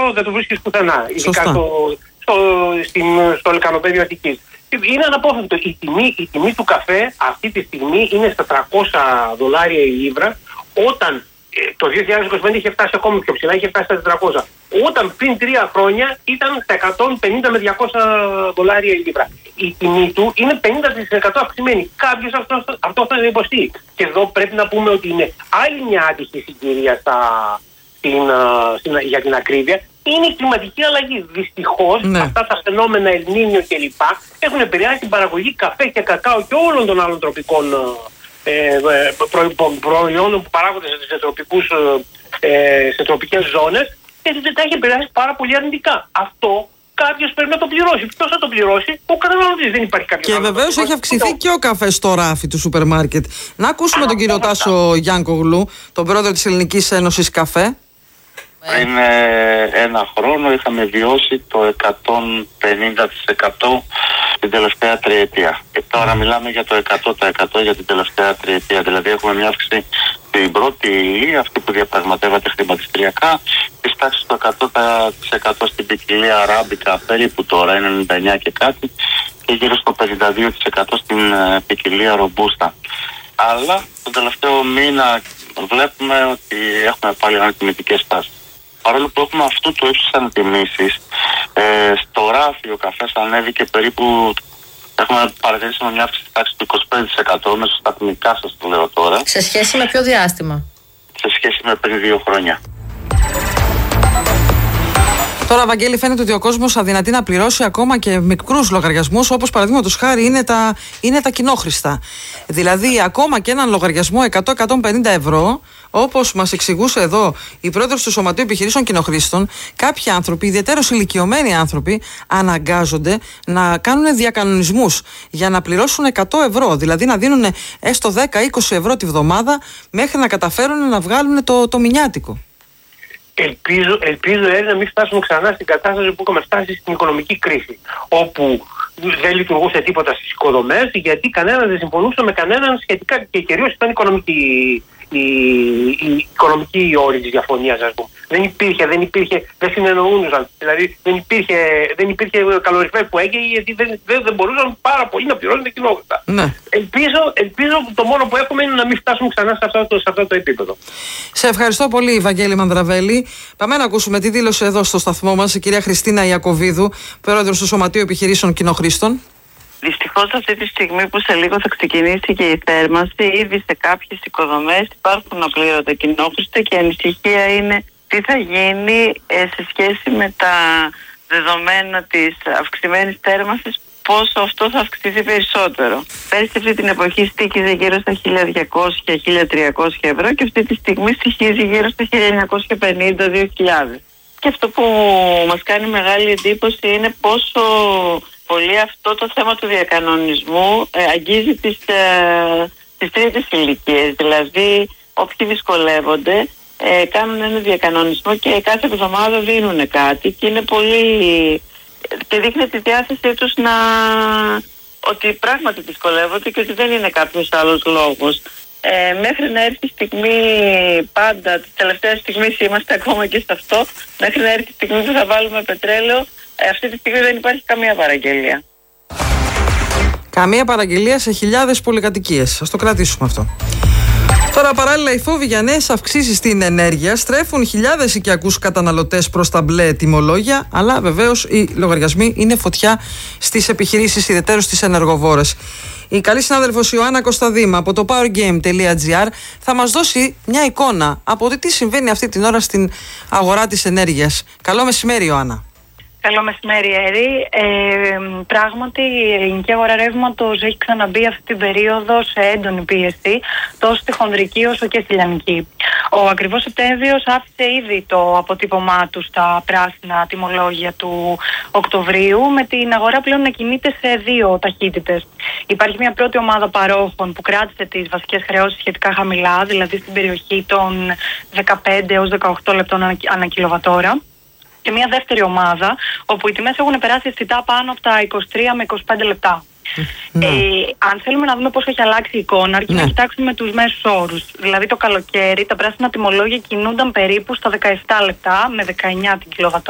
δεν το βρίσκεις πουθενά. Ειδικά στο λεκανοπέδιο Αττικής. Είναι αναπόφευκτο. Η τιμή του καφέ αυτή τη στιγμή είναι στα $300 η λίβρα, όταν το 2025 είχε φτάσει ακόμη πιο ψηλά, είχε φτάσει στα 400. Όταν πριν 3 χρόνια ήταν στα 150 με $200 η λίβρα. Η τιμή του είναι 50% αυξημένη. Κάποιος αυτό θα υποστεί. Και εδώ πρέπει να πούμε ότι είναι άλλη μια άτυχη συγκυρία για την ακρίβεια. Είναι η κλιματική αλλαγή. Δυστυχώς αυτά τα φαινόμενα El Niño κλπ. Έχουν επηρεάσει την παραγωγή καφέ και κακάο και όλων των άλλων τροπικών προϊόντων που παράγονται σε τροπικές ζώνες, και τα έχει επηρεάσει πάρα πολύ αρνητικά. Αυτό κάποιος πρέπει να το πληρώσει. Ποιος θα το πληρώσει? Ο καταναλωτής. Δεν υπάρχει κάποιος. Και βεβαίως έχει αυξηθεί και ο καφές στο ράφι του σούπερ μάρκετ. Να ακούσουμε τον κύριο Τάσο Γιάνκογλου, τον πρόεδρο της Ελληνικής Ένωσης Καφέ. Πριν 1 χρόνο είχαμε βιώσει το 150% την τελευταία τριετία. Και τώρα μιλάμε για το 100% για την τελευταία τριετία. Δηλαδή έχουμε μια αύξηση στην πρώτη ύλη, αυτή που διαπραγματεύεται χρηματιστηριακά, της τάξης του 100% στην ποικιλία αράμπικα, περίπου τώρα είναι 99 και κάτι, και γύρω στο 52% στην ποικιλία ρομπούστα. Αλλά τον τελευταίο μήνα βλέπουμε ότι έχουμε πάλι ανατιμητικές τάσεις. Παρόλο που έχουμε αυτού του ύψους ανατιμήσεις, στο ράφι ο καφές ανέβηκε περίπου, έχουμε παρατηρήσει μια αύξηση στη τάξη του 25% μεσοσταθμικά, σας το λέω τώρα. Σε σχέση με ποιο διάστημα? Σε σχέση με πριν 2 χρόνια. Τώρα, Βαγγέλη, φαίνεται ότι ο κόσμος αδυνατεί να πληρώσει ακόμα και μικρούς λογαριασμούς, όπως παραδείγματος χάρη είναι τα κοινόχρηστα. Δηλαδή, ακόμα και έναν λογαριασμό 100-150 ευρώ, όπως μας εξηγούσε εδώ η πρόεδρος του Σωματείου Επιχειρήσεων Κοινοχρήστων, κάποιοι άνθρωποι, ιδιαιτέρως ηλικιωμένοι άνθρωποι, αναγκάζονται να κάνουν διακανονισμούς για να πληρώσουν 100 ευρώ. Δηλαδή, να δίνουν έστω 10-20 ευρώ τη βδομάδα μέχρι να καταφέρουν να βγάλουν το μηνιάτικο. Ελπίζω να μην φτάσουμε ξανά στην κατάσταση που είχαμε φτάσει στην οικονομική κρίση, όπου δεν λειτουργούσε τίποτα στις οικοδομές, γιατί κανένας δεν συμφωνούσε με κανέναν σχετικά, και κυρίως ήταν η οικονομική όρη της διαφωνίας, ας πούμε. Δεν συνεννοούνταν. Δηλαδή δεν υπήρχε καλοριφέρ που έκαιγε, γιατί δεν μπορούσαν πάρα πολύ να πληρώσουν τα κοινότητα. Ναι. Ελπίζω το μόνο που έχουμε είναι να μην φτάσουμε ξανά σε αυτό το επίπεδο. Σε ευχαριστώ πολύ, Βαγγέλη Μανδραβέλη. Πάμε να ακούσουμε τη δήλωση εδώ στο σταθμό μας η κυρία Χριστίνα Ιακωβίδου, πρόεδρος του Σωματείου Επιχειρήσεων Κοινοχρήστων. Δυστυχώς αυτή τη στιγμή που σε λίγο θα ξεκινήσει και η θέρμανση, ήδη σε κάποιες οικοδομές υπάρχουν απλήρωτα κοινόχρηστα, και η ανησυχία είναι τι θα γίνει σε σχέση με τα δεδομένα της αυξημένης θέρμανσης, πόσο αυτό θα αυξηθεί περισσότερο. Πέρσι αυτή την εποχή στοίχιζε γύρω στα 1.200-1.300 ευρώ και αυτή τη στιγμή στοιχίζει γύρω στα 1.950-2.000. Και αυτό που μας κάνει μεγάλη εντύπωση είναι πόσο πολύ αυτό το θέμα του διακανονισμού αγγίζει τις τρίτες ηλικίες. Δηλαδή όποιοι δυσκολεύονται κάνουν ένα διακανονισμό και κάθε εβδομάδα δίνουν κάτι, και είναι πολύ, και δείχνει τη διάθεσή τους ότι πράγματι δυσκολεύονται και ότι δεν είναι κάποιος άλλος λόγος. Μέχρι να έρθει η στιγμή, πάντα τις τελευταίες στιγμές είμαστε ακόμα και σε αυτό, μέχρι να έρθει η στιγμή που θα βάλουμε πετρέλαιο, αυτή τη στιγμή δεν υπάρχει καμία παραγγελία. Καμία παραγγελία σε χιλιάδες πολυκατοικίες. Ας το κρατήσουμε αυτό. Τώρα, παράλληλα, οι φόβοι για νέες αυξήσεις στην ενέργεια στρέφουν χιλιάδες οικιακούς καταναλωτές προς τα μπλε τιμολόγια, αλλά βεβαίως οι λογαριασμοί είναι φωτιά στις επιχειρήσεις, ιδιαιτέρως στις ενεργοβόρες. Η καλή συνάδελφος Ιωάννα Κωνσταντίμα από το powergame.gr θα μας δώσει μια εικόνα από το τι συμβαίνει αυτή την ώρα στην αγορά της ενέργειας. Καλό μεσημέρι, Ιωάννα. Καλό μεσημέρι, Έρη. Πράγματι, η ελληνική αγορά ρεύματος έχει ξαναμπεί αυτή την περίοδο σε έντονη πίεση, τόσο στη χονδρική όσο και στη λιανική. Ο ακριβώς Σεπτέμβριος άφησε ήδη το αποτύπωμά του στα πράσινα τιμολόγια του Οκτωβρίου, με την αγορά πλέον να κινείται σε 2 ταχύτητες. Υπάρχει μια πρώτη ομάδα παρόχων που κράτησε τις βασικές χρεώσεις σχετικά χαμηλά, δηλαδή στην περιοχή των 15 έως 18 λεπτών ανά κιλοβατόρα. Και μια δεύτερη ομάδα, όπου οι τιμές έχουν περάσει αισθητά πάνω από τα 23 με 25 λεπτά. Αν θέλουμε να δούμε πώς έχει αλλάξει η εικόνα, αρκεί να κοιτάξουμε τους μέσους όρους. Δηλαδή το καλοκαίρι τα πράσινα τιμολόγια κινούνταν περίπου στα 17 λεπτά με 19 την κιλοβατόρα.